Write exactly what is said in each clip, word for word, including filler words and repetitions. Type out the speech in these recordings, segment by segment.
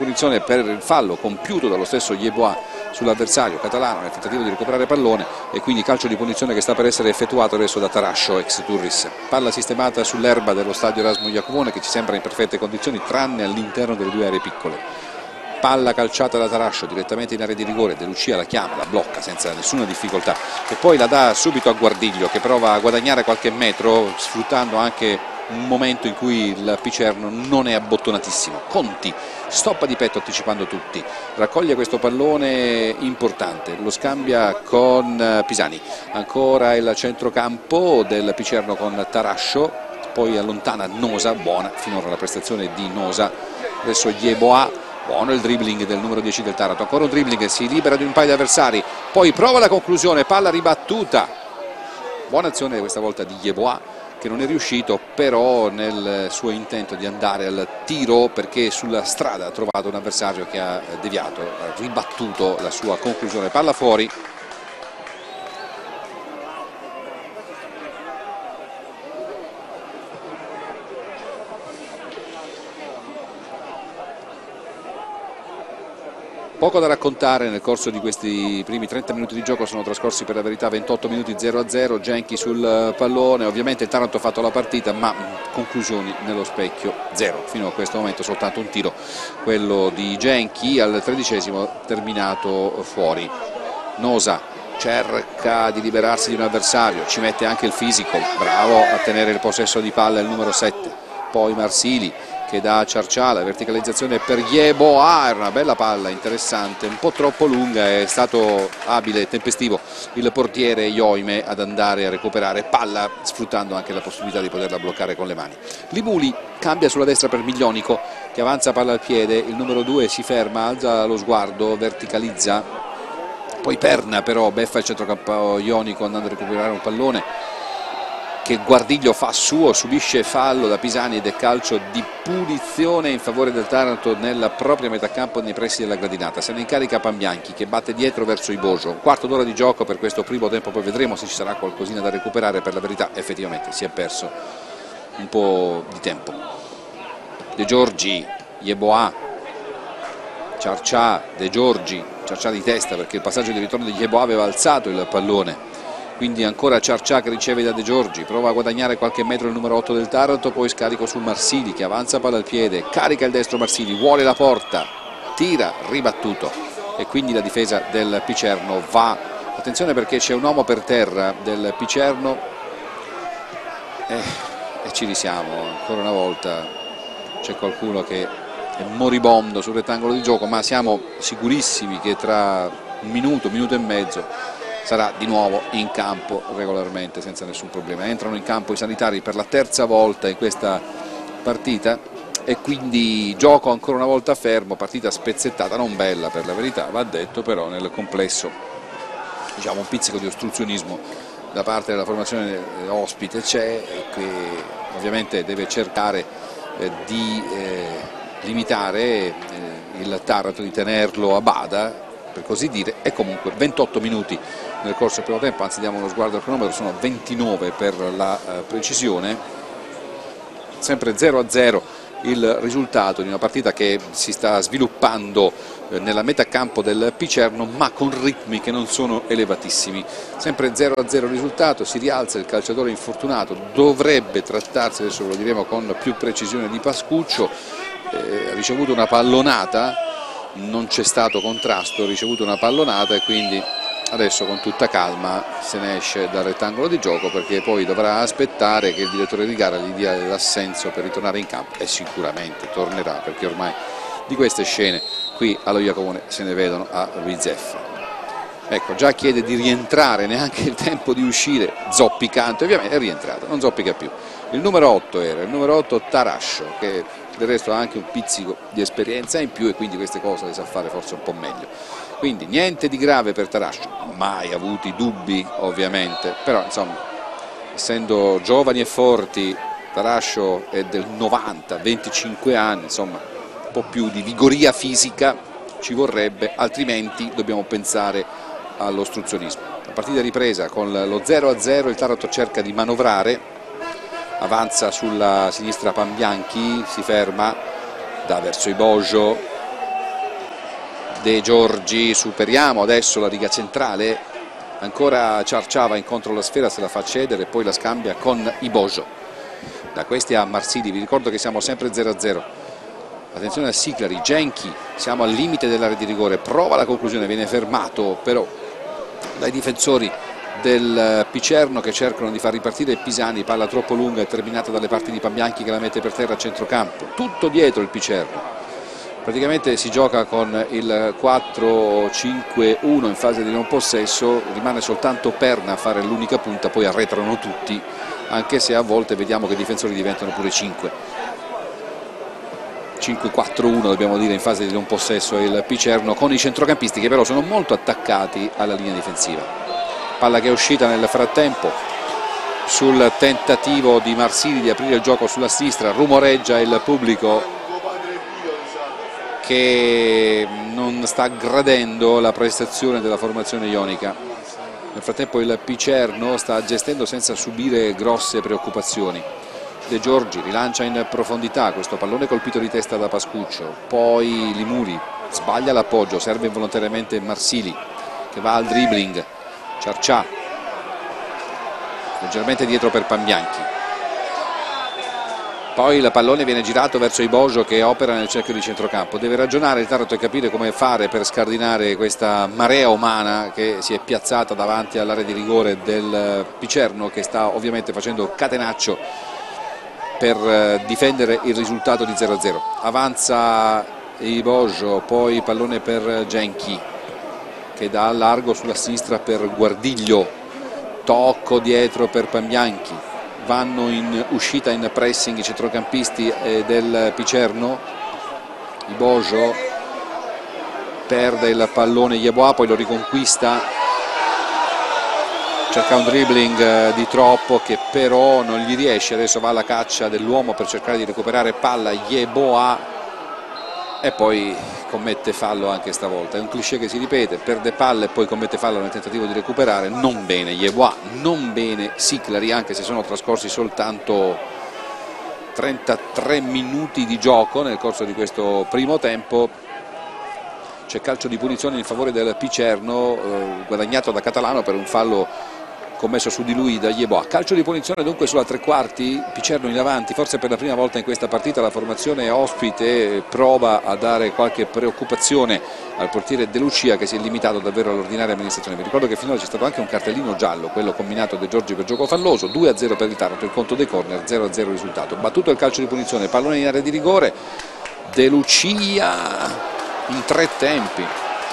punizione per il fallo compiuto dallo stesso Yeboah sull'avversario catalano nel tentativo di recuperare pallone, e quindi calcio di punizione che sta per essere effettuato adesso da Tarascio, ex Turris. Palla sistemata sull'erba dello stadio Erasmo Iacovone, che ci sembra in perfette condizioni tranne all'interno delle due aree piccole. Palla calciata da Tarascio direttamente in area di rigore, De Lucia la chiama, la blocca senza nessuna difficoltà e poi la dà subito a Guardiglio, che prova a guadagnare qualche metro sfruttando anche un momento in cui il Picerno non è abbottonatissimo. Conti stoppa di petto anticipando tutti, raccoglie questo pallone importante, lo scambia con Pisani, ancora il centrocampo del Picerno con Tarascio, poi allontana Nosa, buona finora la prestazione di Nosa, adesso Yeboah, buono il dribbling del numero dieci del Taranto, ancora un dribbling, si libera di un paio di avversari, poi prova la conclusione, palla ribattuta, buona azione questa volta di Yeboah, che non è riuscito però nel suo intento di andare al tiro, perché sulla strada ha trovato un avversario che ha deviato, ha ribattuto la sua conclusione, palla fuori. Poco da raccontare nel corso di questi primi trenta minuti di gioco, sono trascorsi per la verità ventotto minuti, zero a zero, Genchi sul pallone, ovviamente il Taranto ha fatto la partita ma conclusioni nello specchio zero, fino a questo momento soltanto un tiro, quello di Genchi al tredicesimo terminato fuori. Nosa cerca di liberarsi di un avversario, ci mette anche il fisico, bravo a tenere il possesso di palla il numero sette, poi Marsili che dà a Ciarcià, verticalizzazione per Yeboah, era una bella palla interessante, un po' troppo lunga, è stato abile e tempestivo il portiere Ioime ad andare a recuperare palla, sfruttando anche la possibilità di poterla bloccare con le mani. Libuli cambia sulla destra per Miglionico che avanza palla al piede, il numero due si ferma, alza lo sguardo, verticalizza, poi Perna però beffa il centrocampo Ionico andando a recuperare un pallone che Guardiglio fa suo, subisce fallo da Pisani ed è calcio di punizione in favore del Taranto nella propria metà campo nei pressi della gradinata. Se ne incarica Pambianchi che batte dietro verso Ibojo, un quarto d'ora di gioco per questo primo tempo, poi vedremo se ci sarà qualcosina da recuperare. Per la verità effettivamente si è perso un po' di tempo. De Giorgi, Yeboah, Ciarcià, De Giorgi, Ciarcià di testa perché il passaggio di ritorno di Yeboah aveva alzato il pallone, quindi ancora Ciarcià che riceve da De Giorgi, prova a guadagnare qualche metro il numero otto del Taranto, poi scarico su Marsili che avanza palla al piede, carica il destro Marsili, vuole la porta, tira, ribattuto e quindi la difesa del Picerno va, attenzione perché c'è un uomo per terra del Picerno eh, e ci risiamo, ancora una volta c'è qualcuno che è moribondo sul rettangolo di gioco, ma siamo sicurissimi che tra un minuto, un minuto e mezzo sarà di nuovo in campo regolarmente senza nessun problema. Entrano in campo i sanitari per la terza volta in questa partita e quindi gioco ancora una volta fermo, partita spezzettata, non bella per la verità, va detto, però nel complesso diciamo un pizzico di ostruzionismo da parte della formazione ospite c'è, che ovviamente deve cercare eh, di eh, limitare eh, il Taranto, di tenerlo a bada per così dire, e comunque ventotto minuti nel corso del primo tempo, anzi diamo uno sguardo al cronometro, sono ventinove per la eh, precisione, sempre zero a zero il risultato di una partita che si sta sviluppando eh, nella metà campo del Picerno ma con ritmi che non sono elevatissimi, sempre zero a zero il risultato, si rialza il calciatore infortunato, dovrebbe trattarsi, adesso ve lo diremo con più precisione, di Pascuccio, eh, ha ricevuto una pallonata, non c'è stato contrasto, ha ricevuto una pallonata e quindi adesso con tutta calma se ne esce dal rettangolo di gioco, perché poi dovrà aspettare che il direttore di gara gli dia l'assenso per ritornare in campo e sicuramente tornerà, perché ormai di queste scene qui allo Iacovone se ne vedono a bizzeffe. Ecco, già chiede di rientrare, neanche il tempo di uscire, zoppicante, ovviamente è rientrato, non zoppica più. Il numero otto era, il numero otto Tarascio, che del resto ha anche un pizzico di esperienza in più e quindi queste cose le sa fare forse un po' meglio. Quindi niente di grave per Tarascio, mai avuti dubbi ovviamente, però insomma, essendo giovani e forti, Tarascio è del novanta, venticinque anni, insomma un po' più di vigoria fisica ci vorrebbe, altrimenti dobbiamo pensare all'ostruzionismo. La partita è ripresa con lo zero a zero, il Taranto cerca di manovrare, avanza sulla sinistra Pambianchi, si ferma, dà verso Ibojo, De Giorgi. Superiamo adesso la riga centrale, ancora Ciarciava incontro la sfera, se la fa cedere, poi la scambia con Ibojo. Da questi a Marsili, vi ricordo che siamo sempre zero a zero. Attenzione a Siclari, Genchi, siamo al limite dell'area di rigore, prova la conclusione, viene fermato però dai difensori del Picerno che cercano di far ripartire Pisani, palla troppo lunga e terminata dalle parti di Pambianchi che la mette per terra a centrocampo, tutto dietro il Picerno. Praticamente si gioca con il quattro cinque uno in fase di non possesso, rimane soltanto Perna a fare l'unica punta, poi arretrano tutti, anche se a volte vediamo che i difensori diventano pure cinque. cinque quattro uno dobbiamo dire in fase di non possesso il Picerno, con i centrocampisti che però sono molto attaccati alla linea difensiva. Palla che è uscita nel frattempo sul tentativo di Marsili di aprire il gioco sulla sinistra, rumoreggia il pubblico che non sta gradendo la prestazione della formazione ionica. Nel frattempo il Picerno sta gestendo senza subire grosse preoccupazioni. De Giorgi rilancia in profondità, questo pallone colpito di testa da Pascuccio, poi Limuli sbaglia l'appoggio, serve involontariamente Marsili che va al dribbling. Ciarcià leggermente dietro per Pambianchi, poi il pallone viene girato verso Ibojo che opera nel cerchio di centrocampo, deve ragionare il Taranto e capire come fare per scardinare questa marea umana che si è piazzata davanti all'area di rigore del Picerno, che sta ovviamente facendo catenaccio per difendere il risultato di zero a zero. Avanza Ibojo, poi pallone per Genchi che dà a largo sulla sinistra per Guardiglio, tocco dietro per Pambianchi, vanno in uscita in pressing i centrocampisti del Picerno. Ibojo perde il pallone Yeboah, poi lo riconquista, cerca un dribbling di troppo che però non gli riesce, adesso va alla caccia dell'uomo per cercare di recuperare palla Yeboah e poi commette fallo anche stavolta. È un cliché che si ripete, perde palla e poi commette fallo nel tentativo di recuperare. Non bene Yeboah, non bene Siclari, anche se sono trascorsi soltanto trentatré minuti di gioco nel corso di questo primo tempo. C'è calcio di punizione in favore del Picerno, eh, guadagnato da Catalano per un fallo commesso su di lui da Yeboah. Calcio di punizione dunque sulla tre quarti, Picerno in avanti, forse per la prima volta in questa partita la formazione ospite prova a dare qualche preoccupazione al portiere De Lucia, che si è limitato davvero all'ordinaria amministrazione. Vi ricordo che finora c'è stato anche un cartellino giallo, quello combinato De Giorgi per gioco falloso. Due a zero per il Taranto, il conto dei corner, zero a zero il risultato. Battuto il calcio di punizione, pallone in area di rigore, De Lucia in tre tempi,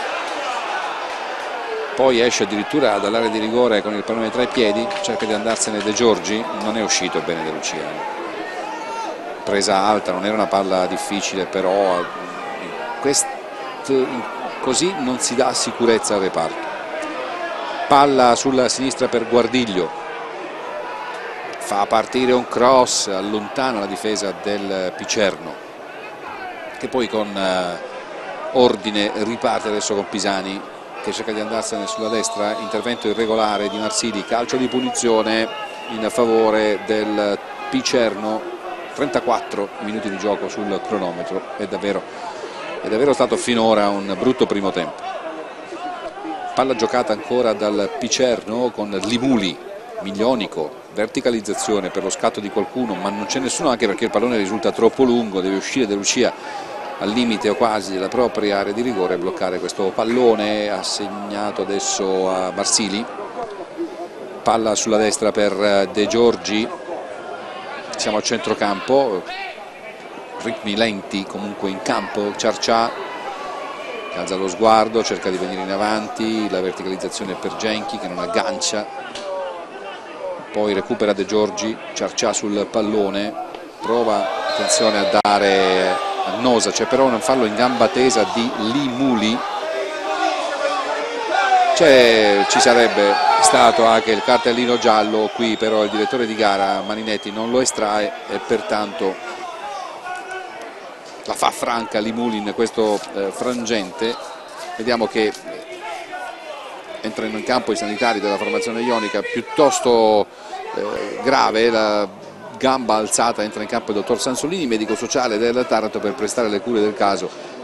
poi esce addirittura dall'area di rigore con il pallone tra i piedi, cerca di andarsene De Giorgi, non è uscito bene De Lucia, presa alta, non era una palla difficile, però quest... così non si dà sicurezza al reparto. Palla sulla sinistra per Guardiglio, fa partire un cross, allontana la difesa del Picerno, che poi con ordine riparte adesso con Pisani che cerca di andarsene sulla destra. Intervento irregolare di Marsili, calcio di punizione in favore del Picerno, trentaquattro minuti di gioco sul cronometro. È davvero, è davvero stato finora un brutto primo tempo. Palla giocata ancora dal Picerno con Limuli, Miglionico, verticalizzazione per lo scatto di qualcuno, ma non c'è nessuno, anche perché il pallone risulta troppo lungo, deve uscire De Lucia al limite o quasi della propria area di rigore e bloccare questo pallone assegnato adesso a Marsili. Palla sulla destra per De Giorgi, siamo a centrocampo, ritmi lenti comunque in campo. Ciarcià che alza lo sguardo, cerca di venire in avanti, la verticalizzazione per Genchi che non aggancia, poi recupera De Giorgi, Ciarcià sul pallone, prova, attenzione a dare Nosa, c'è però un fallo in gamba tesa di Limuli, ci sarebbe stato anche il cartellino giallo, qui però il direttore di gara Maninetti non lo estrae e pertanto la fa franca Limuli in questo eh, frangente. Vediamo che entrano in campo i sanitari della formazione ionica, piuttosto eh, grave la gamba alzata, entra in campo il dottor Sansolini, medico sociale del Taranto, per prestare le cure del caso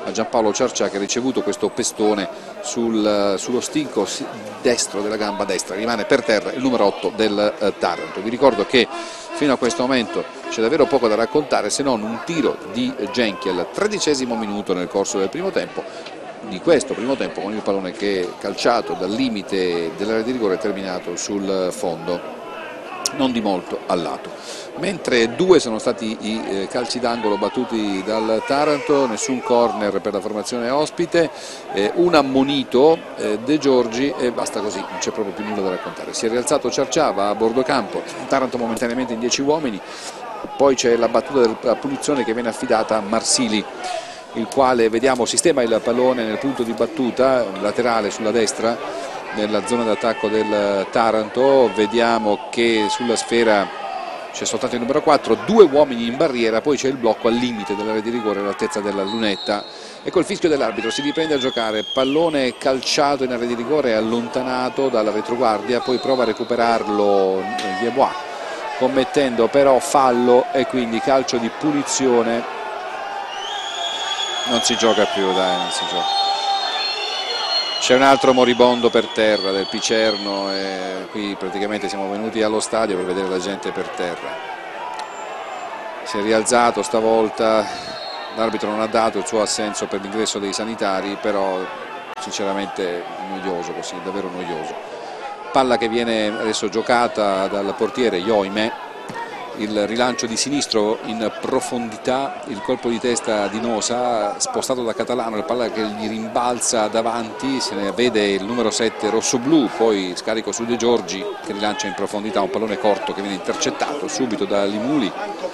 a Giampaolo Ciarcià, che ha ricevuto questo pestone sul, sullo stinco destro della gamba destra. Rimane per terra il numero otto del eh, Taranto. Vi ricordo che fino a questo momento c'è davvero poco da raccontare, se non un tiro di Genchi al tredicesimo minuto nel corso del primo tempo, di questo primo tempo, con il pallone che calciato dal limite dell'area di rigore è terminato sul fondo, non di molto al lato. Mentre due sono stati i eh, calci d'angolo battuti dal Taranto, nessun corner per la formazione ospite, eh, un ammonito eh, De Giorgi e basta così, non c'è proprio più nulla da raccontare. Si è rialzato Ciarcià, va a bordo campo, Taranto momentaneamente in dieci uomini, poi c'è la battuta della punizione che viene affidata a Marsili, il quale vediamo sistema il pallone nel punto di battuta laterale sulla destra nella zona d'attacco del Taranto. Vediamo che sulla sfera c'è soltanto il numero quattro, due uomini in barriera, poi c'è il blocco al limite dell'area di rigore all'altezza della lunetta e col fischio dell'arbitro si riprende a giocare. Pallone calciato in area di rigore, allontanato dalla retroguardia, poi prova a recuperarlo Yeboah commettendo però fallo e quindi calcio di punizione. Non si gioca più, dai, non si gioca. C'è un altro moribondo per terra del Picerno e qui praticamente siamo venuti allo stadio per vedere la gente per terra. Si è rialzato stavolta, l'arbitro non ha dato il suo assenso per l'ingresso dei sanitari, però sinceramente noioso così, davvero noioso. Palla che viene adesso giocata dal portiere Yoime. Il rilancio di sinistro in profondità, il colpo di testa di Nosa spostato da Catalano, la palla che gli rimbalza davanti, se ne vede il numero sette rossoblu, poi scarico su De Giorgi che rilancia in profondità, un pallone corto che viene intercettato subito da Limuli,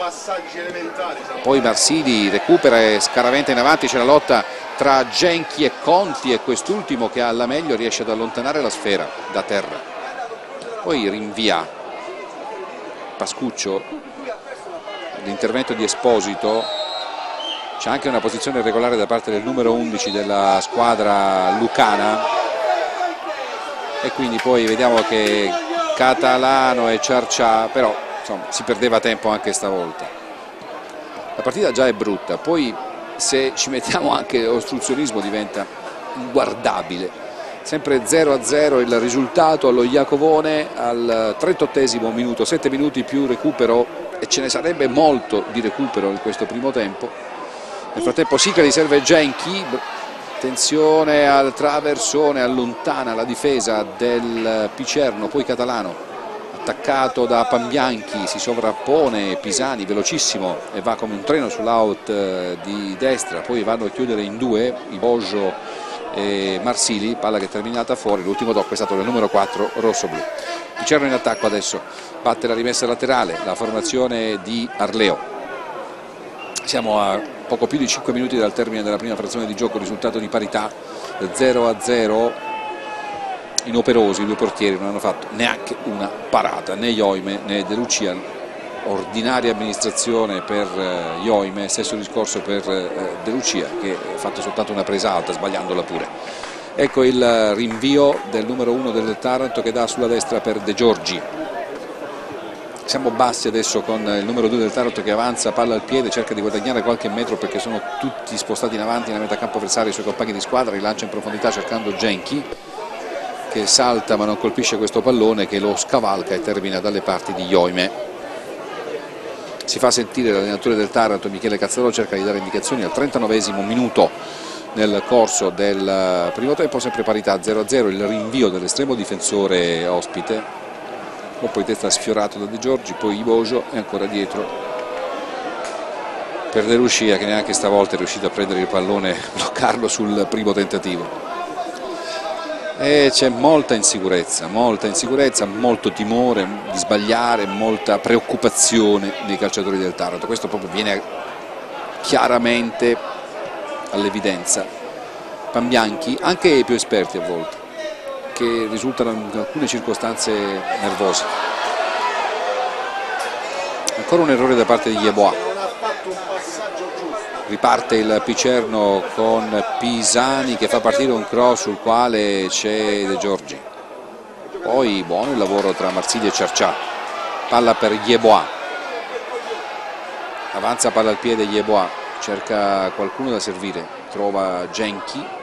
poi Marsili recupera e scaraventa in avanti, c'è la lotta tra Genchi e Conti e quest'ultimo che alla meglio riesce ad allontanare la sfera da terra, poi rinvia Pascuccio, l'intervento di Esposito, c'è anche una posizione regolare da parte del numero undici della squadra lucana e quindi poi vediamo che Catalano e Ciarcià, però insomma si perdeva tempo anche stavolta. La partita già è brutta, poi se ci mettiamo anche ostruzionismo diventa inguardabile. Sempre zero a zero il risultato allo Iacovone al trentottesimo minuto, sette minuti più recupero e ce ne sarebbe molto di recupero in questo primo tempo. Nel frattempo Sicali serve Genchi, tensione al traversone, allontana la difesa del Picerno, poi Catalano attaccato da Pambianchi, si sovrappone Pisani velocissimo e va come un treno sull'out di destra, poi vanno a chiudere in due i Boggio e Marsili, palla che è terminata fuori, l'ultimo tocco è stato del numero quattro rossoblu. Picerno in attacco adesso, batte la rimessa laterale, la formazione di Arleo. Siamo a poco più di cinque minuti dal termine della prima frazione di gioco, risultato di parità zero a zero, inoperosi i due portieri, non hanno fatto neanche una parata, né Yoime né De Lucia. Ordinaria amministrazione per eh, Yoime, stesso discorso per eh, De Lucia che ha fatto soltanto una presa alta sbagliandola pure. Ecco il rinvio del numero uno del Taranto che dà sulla destra per De Giorgi. Siamo bassi adesso con il numero due del Taranto che avanza, palla al piede, cerca di guadagnare qualche metro perché sono tutti spostati in avanti nella metà campo avversaria, i suoi compagni di squadra, rilancia in profondità cercando Genchi che salta ma non colpisce questo pallone che lo scavalca e termina dalle parti di Yoime. Si fa sentire l'allenatore del Taranto, Michele Cazzarò, cerca di dare indicazioni al trentanovesimo minuto nel corso del primo tempo, sempre parità zero a zero, il rinvio dell'estremo difensore ospite, colpo di testa sfiorato da De Giorgi, poi Ibojo e ancora dietro per De Lucia che neanche stavolta è riuscito a prendere il pallone, bloccarlo sul primo tentativo. E c'è molta insicurezza, molta insicurezza, molto timore di sbagliare, molta preoccupazione nei calciatori del Taranto. Questo proprio viene chiaramente all'evidenza. Pambianchi, anche i più esperti a volte, che risultano in alcune circostanze nervosi. Ancora un errore da parte di Yeboah. Riparte il Picerno con Pisani che fa partire un cross sul quale c'è De Giorgi. Poi buono il lavoro tra Marsili e Ciarcià. Palla per Yeboah. Avanza palla al piede Yeboah, cerca qualcuno da servire. trova Genchi,